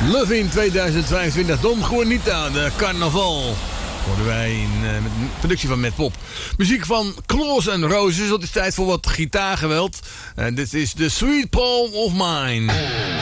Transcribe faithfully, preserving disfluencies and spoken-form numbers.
Love in tweeduizend vijfentwintig. Don Juanita, de carnaval. Hoorden wij in uh, met een productie van Matt Pop. Muziek van Claus and Roses. Dat is tijd voor wat gitaargeweld. En dit is The Sweet Palm of Mine.